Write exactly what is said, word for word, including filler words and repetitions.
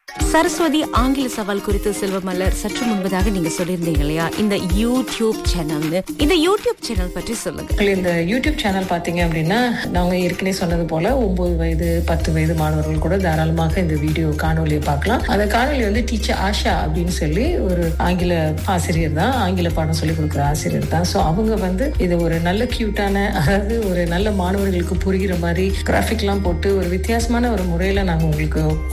சரஸ்வதி ஆங்கில சவால் குறித்து செல்வமலர் சற்று முன்பதாக நீங்க சொல்லியிருந்தீங்க இல்லையா, இந்த யூடியூப் சேனல்னு. இந்த யூடியூப் சேனல் பற்றி சொல்லுங்க. இந்த யூடியூப் சேனல் பாத்தீங்க அப்படின்னா, நாங்க ஏற்கனவே சொன்னது போல ஒன்பது வயது பத்து வயது மாணவர்கள் கூட தாராளமாக இந்த வீடியோ காணொலியை பார்க்கலாம். அந்த காணொலி வந்து டீச்சர் ஆஷா அப்படின்னு சொல்லி ஒரு ஆங்கில ஆசிரியர் தான், ஆங்கில பாடம் சொல்லி கொடுக்குற ஆசிரியர் தான். ஸோ அவங்க வந்து இது ஒரு நல்ல கியூட்டான, அதாவது ஒரு நல்ல மாணவர்களுக்கு புரிகிற மாதிரி கிராஃபிக் எல்லாம் போட்டு ஒரு வித்தியாசமான ஒரு முறையில நாங்க உங்களுக்கு